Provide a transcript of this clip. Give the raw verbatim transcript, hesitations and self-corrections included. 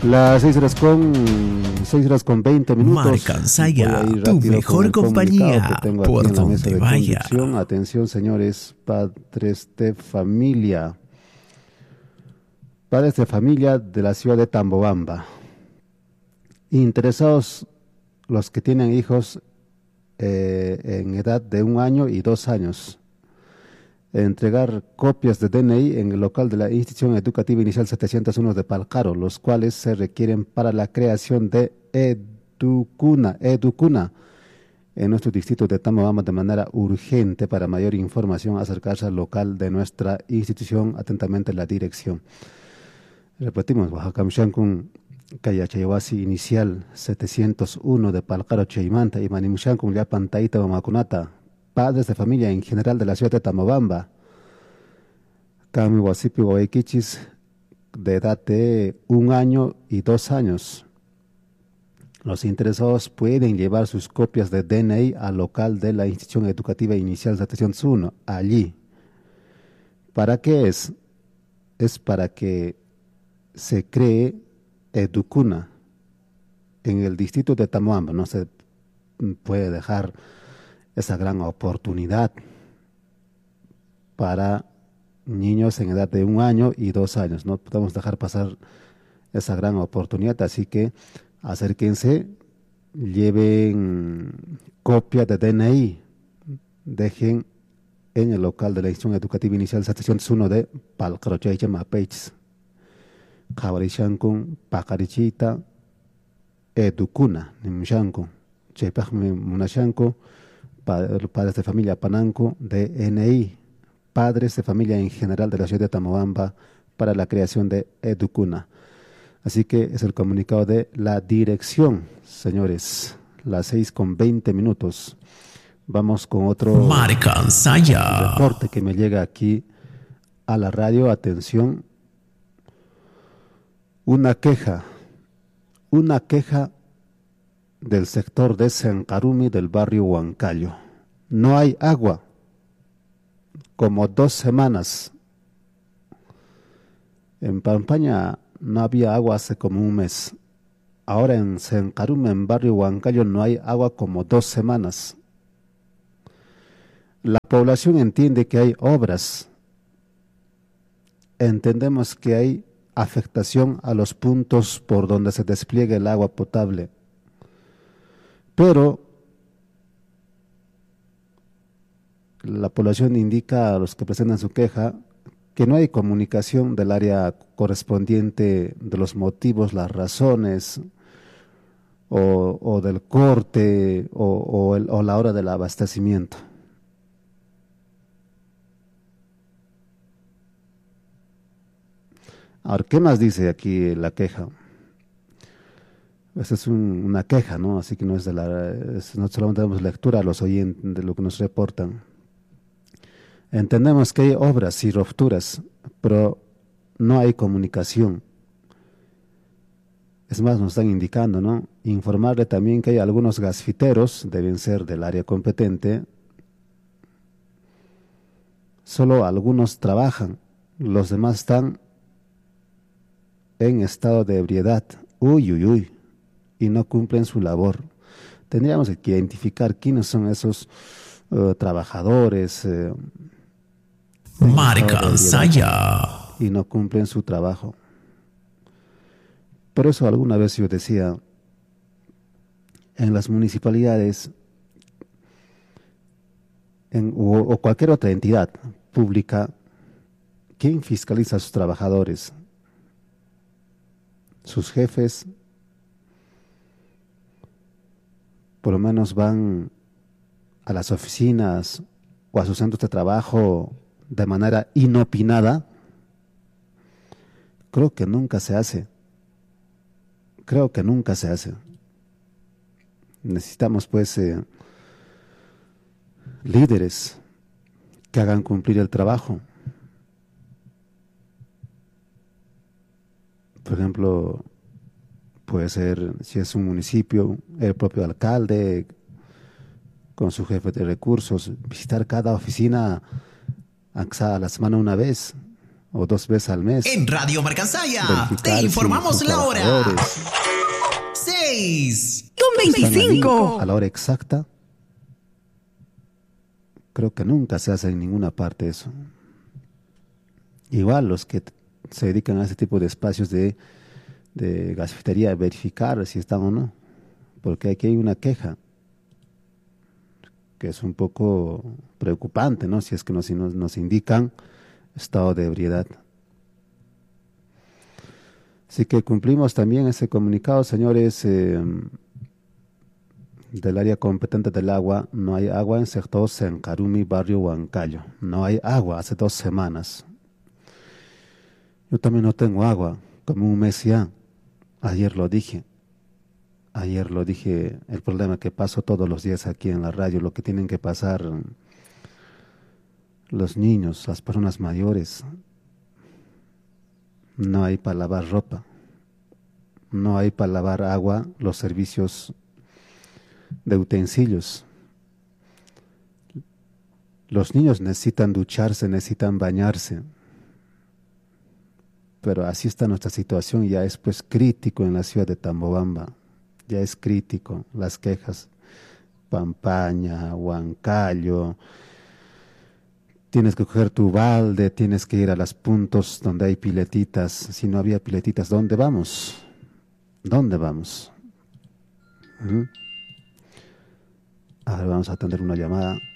Las seis horas con seis horas con veinte minutos. Marcansaya, tu mejor compañía, que tengo por aquí en la mesa donde de vaya. conducción. Atención, señores, padres de familia. Padres de familia de la ciudad de Tambobamba. Interesados los que tienen hijos eh, en edad de un año y dos años. Entregar copias de D N I en el local de la Institución Educativa Inicial setecientos uno de Palcaro, los cuales se requieren para la creación de Educuna, Educuna en nuestro distrito de Tambobamba de manera urgente. Para mayor información, acercarse al local de nuestra institución. Atentamente, la dirección. Repetimos, Oaxaca Mshankun, calle Chayawasi Inicial setecientos uno de Palcaro, Chaymanta, y Manimushankun, ya Pantaita o Macunata. Padres de familia en general de la ciudad de Tambobamba. Kami Wasipi Waikichis, de edad de un año y dos años. Los interesados pueden llevar sus copias de D N I al local de la Institución Educativa Inicial setecientos uno, allí. ¿Para qué es? Es para que se cree Educuna en el distrito de Tambobamba. No se puede dejar esa gran oportunidad para niños en edad de un año y dos años. No podemos dejar pasar esa gran oportunidad, así que acérquense, lleven copia de D N I, dejen en el local de la Institución Educativa Inicial setecientos uno de Palcrochaycha Mapeix, Jabarishankun, Pacarichita, Educuna, Nimshankun, Chepajme Munashanko, padres de familia Pananco, D N I, padres de familia en general de la ciudad de Tambobamba para la creación de Educuna. Así que es el comunicado de la dirección, señores. Las seis con veinte minutos. Vamos con otro Marcansaya. reporte que me llega aquí a la radio. Atención. Una queja. Una queja del sector de Sencarumi del barrio Huancayo. No hay agua. Como dos semanas. En Pampaña no había agua hace como un mes. Ahora en Sencarum, en barrio Huancayo, no hay agua como dos semanas. La población entiende que hay obras. Entendemos que hay afectación a los puntos por donde se despliega el agua potable. Pero la población indica a los que presentan su queja que no hay comunicación del área correspondiente de los motivos, las razones, o, o del corte, o, o, el, o la hora del abastecimiento. Ahora, ¿qué más dice aquí la queja? Esta es un, una queja, ¿no? Así que no es de la, es, no solamente damos lectura a los oyentes de lo que nos reportan. Entendemos que hay obras y rupturas, pero no hay comunicación. Es más, nos están indicando, ¿no? Informarle también que hay algunos gasfiteros, deben ser del área competente. Solo algunos trabajan, los demás están en estado de ebriedad. Uy, uy, uy. Y no cumplen su labor. Tendríamos que identificar quiénes son esos uh, trabajadores uh, Marcansaya y no cumplen su trabajo. Por eso alguna vez yo decía, en las municipalidades en, o, o cualquier otra entidad pública, ¿quién fiscaliza a sus trabajadores? Sus jefes por lo menos van a las oficinas o a sus centros de trabajo de manera inopinada. Creo que nunca se hace. Creo que nunca se hace. Necesitamos pues eh, líderes que hagan cumplir el trabajo. Por ejemplo, puede ser, si es un municipio, el propio alcalde con su jefe de recursos, visitar cada oficina a la semana una vez, o dos veces al mes. En Radio Marcansaya te informamos si la hora. seis con veinticinco. A la hora exacta. Creo que nunca se hace en ninguna parte eso. Igual los que se dedican a ese tipo de espacios de, de gasfitería, verificar si están o no. Porque aquí hay una queja que es un poco preocupante, ¿no? Si es que nos, nos, nos indican estado de ebriedad. Así que cumplimos también ese comunicado, señores, eh, del área competente del agua. No hay agua en sector Sencarumi, barrio Huancayo. No hay agua hace dos semanas. Yo también no tengo agua, como un mes ya. Ayer lo dije. Ayer lo dije, el problema que paso todos los días aquí en la radio, lo que tienen que pasar los niños, las personas mayores. No hay para lavar ropa, no hay para lavar agua, los servicios de utensilios. Los niños necesitan ducharse, necesitan bañarse. Pero así está nuestra situación, ya es pues crítico en la ciudad de Tambobamba. Ya es crítico, las quejas, Pampaña, Huancayo, tienes que coger tu balde, tienes que ir a los puntos donde hay piletitas. Si no había piletitas, ¿dónde vamos? ¿Dónde vamos? ¿Mm? Ahora vamos a atender una llamada.